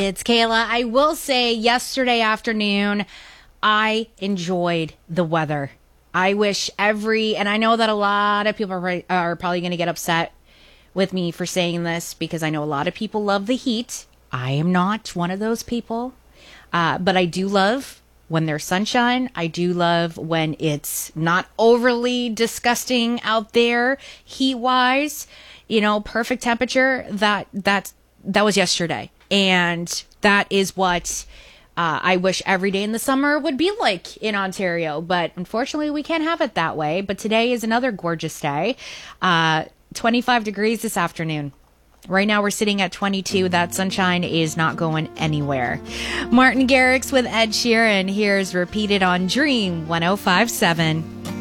It's Kayla. I will say yesterday afternoon, I enjoyed the weather. I wish and I know that a lot of people are probably going to get upset with me for saying this because I know a lot of people love the heat. I am not one of those people. But I do love when there's sunshine. I do love when it's not overly disgusting out there heat-wise. You know, perfect temperature. That was yesterday. And that is what I wish every day in the summer would be like in Ontario. But unfortunately, we can't have it that way. But today is another gorgeous day. 25 degrees this afternoon. Right now we're sitting at 22. That sunshine is not going anywhere. Martin Garrix with Ed Sheeran. Here's Repeated on Dream 105.7.